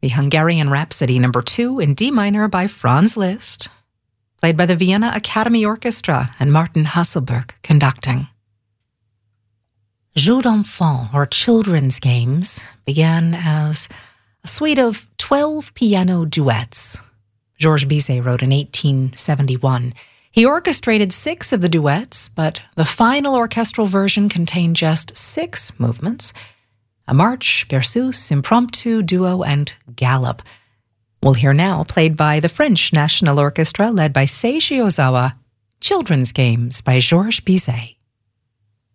the Hungarian Rhapsody No. 2 in D minor by Franz Liszt, played by the Vienna Academy Orchestra and Martin Hasselberg conducting. Jeux d'enfants, or children's games, began as a suite of 12 piano duets. Georges Bizet wrote in 1871. He orchestrated 6 of the duets, but the final orchestral version contained just 6 movements: a march, berceuse, impromptu, duo, and gallop. We'll hear now, played by the French National Orchestra led by Seiji Ozawa, Children's Games by Georges Bizet.